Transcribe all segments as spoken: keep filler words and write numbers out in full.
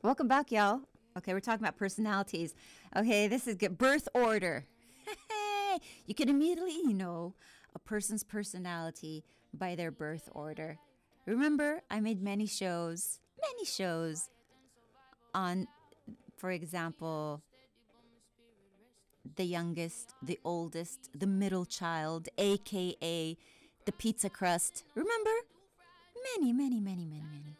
Welcome back, y'all. Okay, we're talking about personalities. Okay, this is good. Birth order. You can immediately know a person's personality by their birth order. Remember, I made many shows, many shows on, for example, the youngest, the oldest, the middle child, aka the pizza crust. Remember? Many, many, many, many, many.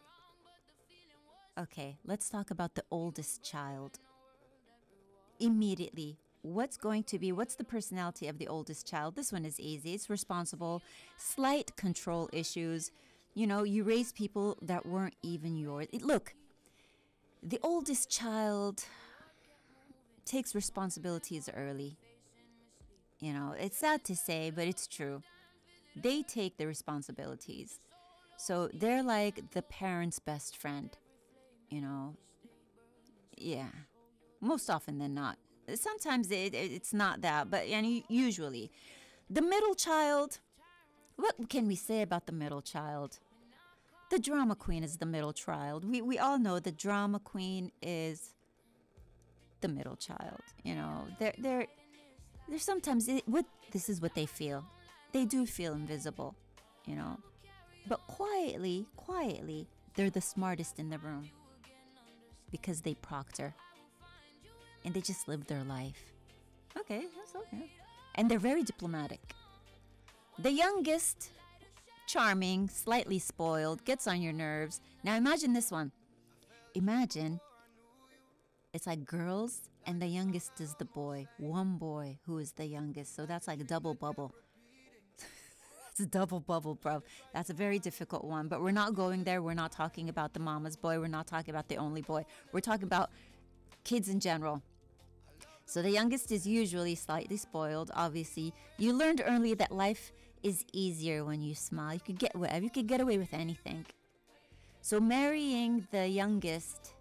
Okay, let's talk about the oldest child. Immediately, what's going to be, what's the personality of the oldest child? This one is easy. It's responsible, slight control issues. You know, you raise people that weren't even yours. It- Look, the oldest child takes responsibilities early. You know, it's sad to say, but it's true. They take the responsibilities. So they're like the parent's best friend, you know. Yeah, most often than not. Sometimes it, it- it's not that, but and usually. The middle child, what can we say about the middle child? The drama queen is the middle child. We, we all know the drama queen is the middle child. You know, they're, they're, they're sometimes, it, what, this is what they feel. They do feel invisible, you know. But quietly, quietly, they're the smartest in the room because they proctor and they just live their life. Okay, that's okay. And they're very diplomatic. The youngest, charming, slightly spoiled, gets on your nerves. Now imagine this one. Imagine it's like girls and the youngest is the boy. One boy who is the youngest. So that's like a double bubble. It's a double bubble, bro. That's a very difficult one. But we're not going there. We're not talking about the mama's boy. We're not talking about the only boy. We're talking about kids in general. So the youngest is usually slightly spoiled, obviously. You learned early that life is easier when you smile. You could get whatever. You could get away with anything. So marrying the youngest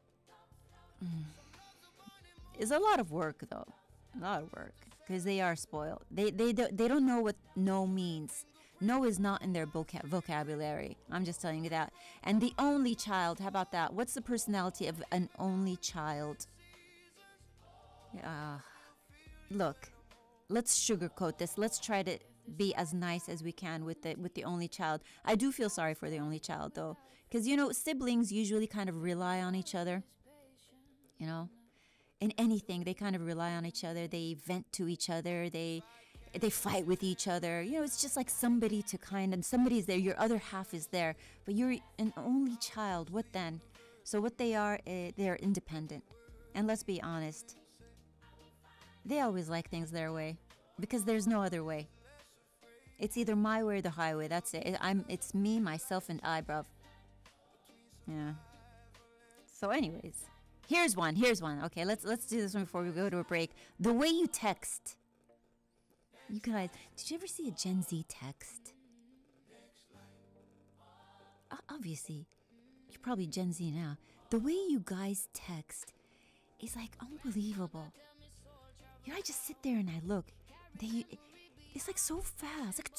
mm, is a lot of work, though. A lot of work because they are spoiled. They they don't they don't know what no means. No is not in their voca- vocabulary. I'm just telling you that. And the only child. How about that? What's the personality of an only child? Uh, look, let's sugarcoat this. Let's try to be as nice as we can with the with the only child. I do feel sorry for the only child though, because you know siblings usually kind of rely on each other. You know, in anything they kind of rely on each other. They vent to each other. They they fight with each other. You know, it's just like somebody to kind of somebody's there. Your other half is there, but you're an only child. What then? So what they are, uh, they're independent. And let's be honest, they always like things their way because there's no other way. It's either my way or the highway. That's it. I'm. It's me, myself, and I, bruv. Yeah. So, anyways, here's one. Here's one. Okay, let's let's do this one before we go to a break. The way you text. You guys, did you ever see a Gen Z text? O- obviously, you're probably Gen Z now. The way you guys text is like unbelievable. You know, I just sit there and I look. They, it's like so fast. Like,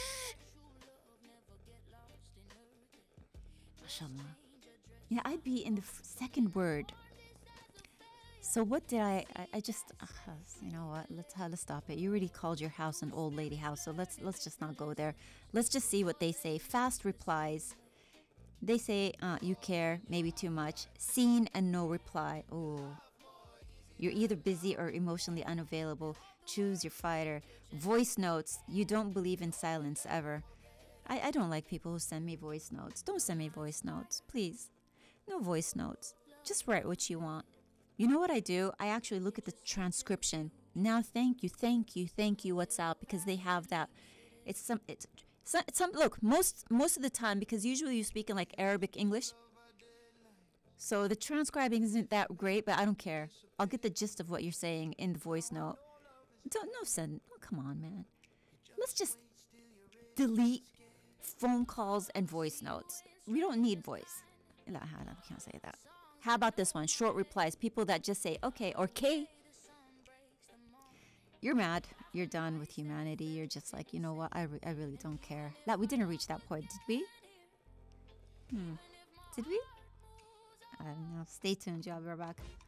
mashallah. Yeah, I'd be in the f- second word. So what did I? I, I just, uh, you know what? Let's uh, let's stop it. You already called your house an old lady house, so let's let's just not go there. Let's just see what they say. Fast replies. They say uh, you care, maybe too much. Seen and no reply. Oh, you're either busy or emotionally unavailable. Choose your fighter. Voice notes. You don't believe in silence ever. I, I don't like people who send me voice notes. Don't send me voice notes, please. No voice notes. Just write what you want. You know what I do? I actually look at the transcription. Now, thank you, thank you, thank you, WhatsApp, because they have that. It's some. It's some. some look, most most of the time, because usually you speak in like Arabic English. So the transcribing isn't that great, but I don't care. I'll get the gist of what you're saying in the voice note. Don't no send. Oh, come on, man. Let's just delete phone calls and voice notes. We don't need voice. La, I can't say that. How about this one? Short replies. People that just say okay or K. You're mad. You're done with humanity. You're just like, you know what? I, re- I really don't care. That we didn't reach that point, did we? Hmm. Did we? I don't know. Stay tuned. Y'all be right back.